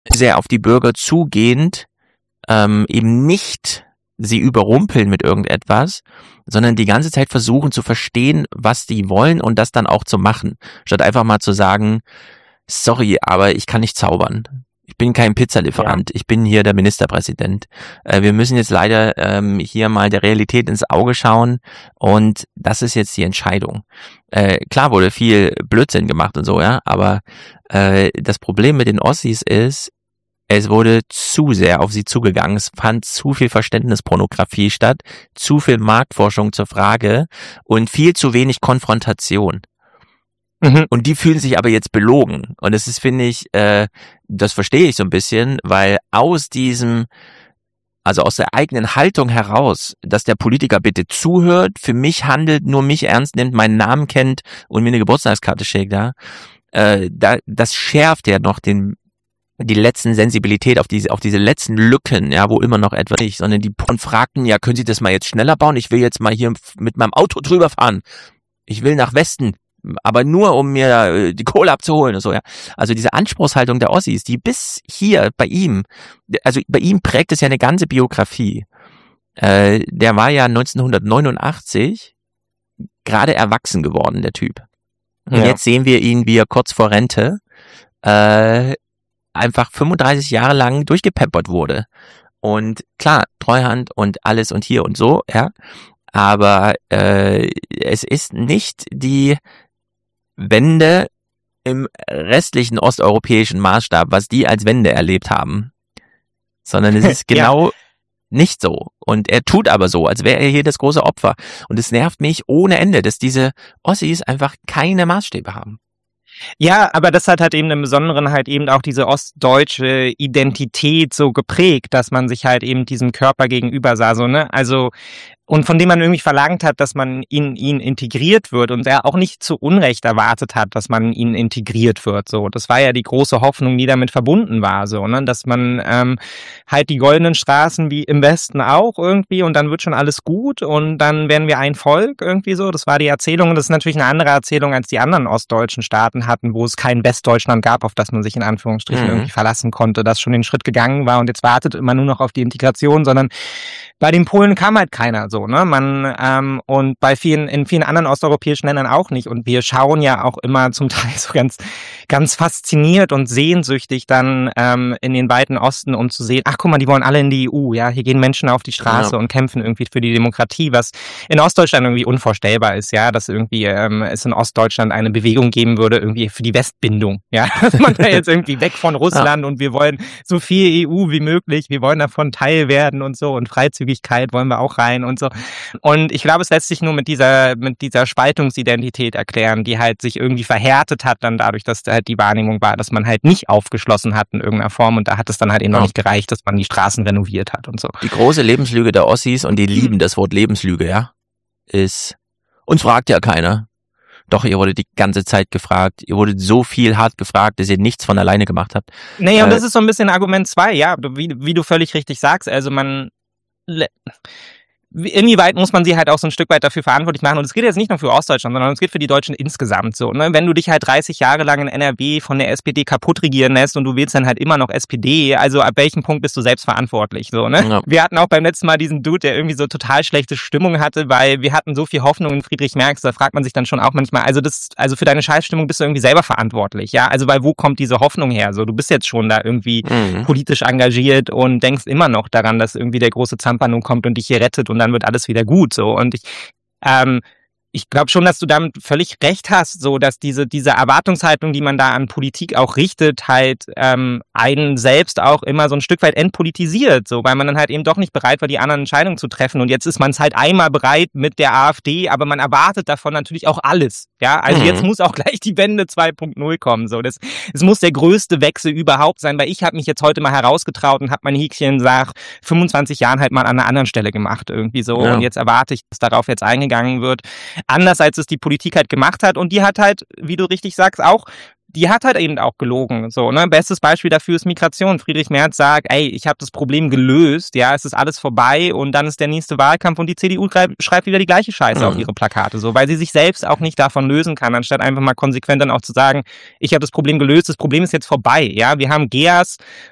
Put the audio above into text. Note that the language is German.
sehr auf die Bürger zugehend, eben nicht sie überrumpeln mit irgendetwas, sondern die ganze Zeit versuchen zu verstehen, was die wollen und das dann auch zu machen. Statt einfach mal zu sagen, sorry, aber ich kann nicht zaubern. Ich bin kein Pizzalieferant, ich bin hier der Ministerpräsident. Wir müssen jetzt leider hier mal der Realität ins Auge schauen und das ist jetzt die Entscheidung. Klar wurde viel Blödsinn gemacht und so, ja, aber das Problem mit den Ossis ist, es wurde zu sehr auf sie zugegangen. Es fand zu viel Verständnispornografie statt, zu viel Marktforschung zur Frage und viel zu wenig Konfrontation. Und die fühlen sich aber jetzt belogen. Und es ist, finde ich, das verstehe ich so ein bisschen, weil aus der eigenen Haltung heraus, dass der Politiker bitte zuhört, für mich handelt, nur mich ernst nimmt, meinen Namen kennt und mir eine Geburtstagskarte schickt, ja, das schärft ja noch die letzten Sensibilität auf diese letzten Lücken, ja, wo immer noch etwas nicht, sondern die fragten, ja, können Sie das mal jetzt schneller bauen? Ich will jetzt mal hier mit meinem Auto drüber fahren. Ich will nach Westen, aber nur, um mir die Kohle abzuholen und so, ja. Also diese Anspruchshaltung der Ossis, die bis hier bei ihm prägt es ja eine ganze Biografie. Der war ja 1989 gerade erwachsen geworden, der Typ. Und jetzt sehen wir ihn, wie er kurz vor Rente einfach 35 Jahre lang durchgepeppert wurde. Und klar, Treuhand und alles und hier und so, ja. Aber es ist nicht die Wende im restlichen osteuropäischen Maßstab, was die als Wende erlebt haben. Sondern es ist genau nicht so. Und er tut aber so, als wäre er hier das große Opfer. Und es nervt mich ohne Ende, dass diese Ossis einfach keine Maßstäbe haben. Ja, aber das hat halt eben im Besonderen halt eben auch diese ostdeutsche Identität so geprägt, dass man sich halt eben diesem Körper gegenüber sah, so, ne? Also, und von dem man irgendwie verlangt hat, dass man in ihn integriert wird und er auch nicht zu Unrecht erwartet hat, dass man in ihn integriert wird, so. Das war ja die große Hoffnung, die damit verbunden war, so, ne? Dass man halt die goldenen Straßen wie im Westen auch irgendwie und dann wird schon alles gut und dann werden wir ein Volk irgendwie so. Das war die Erzählung und das ist natürlich eine andere Erzählung, als die anderen ostdeutschen Staaten hatten, wo es kein Westdeutschland gab, auf das man sich in Anführungsstrichen irgendwie verlassen konnte, das schon den Schritt gegangen war und jetzt wartet immer nur noch auf die Integration, sondern bei den Polen kam halt keiner so, ne? Und in vielen anderen osteuropäischen Ländern auch nicht. Und wir schauen ja auch immer zum Teil so ganz, ganz fasziniert und sehnsüchtig dann in den weiten Osten, um zu sehen, ach guck mal, die wollen alle in die EU, ja, hier gehen Menschen auf die Straße und kämpfen irgendwie für die Demokratie, was in Ostdeutschland irgendwie unvorstellbar ist, ja, dass irgendwie es in Ostdeutschland eine Bewegung geben würde, irgendwie für die Westbindung, ja, dass man da jetzt irgendwie weg von Russland und wir wollen so viel EU wie möglich, wir wollen davon Teil werden und so und Freizügigkeit wollen wir auch rein und so. Und ich glaube, es lässt sich nur mit dieser Spaltungsidentität erklären, die halt sich irgendwie verhärtet hat dann dadurch, dass halt die Wahrnehmung war, dass man halt nicht aufgeschlossen hat in irgendeiner Form und da hat es dann halt eben noch nicht gereicht, dass man die Straßen renoviert hat und so. Die große Lebenslüge der Ossis, und die lieben das Wort Lebenslüge, ja, ist, uns fragt ja keiner. Doch, ihr wurdet die ganze Zeit gefragt. Ihr wurdet so viel hart gefragt, dass ihr nichts von alleine gemacht habt. Nee, und das ist so ein bisschen Argument 2, ja, wie du völlig richtig sagst. Also inwieweit muss man sie halt auch so ein Stück weit dafür verantwortlich machen? Und es geht jetzt nicht nur für Ostdeutschland, sondern es geht für die Deutschen insgesamt so. Ne? Wenn du dich halt 30 Jahre lang in NRW von der SPD kaputt regieren lässt und du wählst dann halt immer noch SPD, also ab welchem Punkt bist du selbst verantwortlich? So, ne? Ja. Wir hatten auch beim letzten Mal diesen Dude, der irgendwie so total schlechte Stimmung hatte, weil wir hatten so viel Hoffnung in Friedrich Merz, da fragt man sich dann schon auch manchmal, also für deine Scheißstimmung bist du irgendwie selber verantwortlich, ja? Also weil wo kommt diese Hoffnung her? So, du bist jetzt schon da irgendwie politisch engagiert und denkst immer noch daran, dass irgendwie der große Zampano kommt und dich hier rettet und dann wird alles wieder gut, so. Und ich glaube schon, dass du damit völlig recht hast, so dass diese Erwartungshaltung, die man da an Politik auch richtet, halt einen selbst auch immer so ein Stück weit entpolitisiert, so, weil man dann halt eben doch nicht bereit war, die anderen Entscheidungen zu treffen. Und jetzt ist man es halt einmal bereit mit der AfD, aber man erwartet davon natürlich auch alles. Ja, also jetzt muss auch gleich die Wende 2.0 kommen. So, es muss der größte Wechsel überhaupt sein, weil ich habe mich jetzt heute mal herausgetraut und habe mein Häkchen nach 25 Jahren halt mal an einer anderen Stelle gemacht irgendwie so. Ja. Und jetzt erwarte ich, dass darauf jetzt eingegangen wird. Anders als es die Politik halt gemacht hat und die hat halt, wie du richtig sagst, die hat halt eben auch gelogen, so, ne? Bestes Beispiel dafür ist Migration. Friedrich Merz sagt, ey, ich habe das Problem gelöst, ja, es ist alles vorbei und dann ist der nächste Wahlkampf und die CDU schreibt wieder die gleiche Scheiße auf ihre Plakate, so, weil sie sich selbst auch nicht davon lösen kann, anstatt einfach mal konsequent dann auch zu sagen, ich habe das Problem gelöst, das Problem ist jetzt vorbei, ja, wir haben GEAS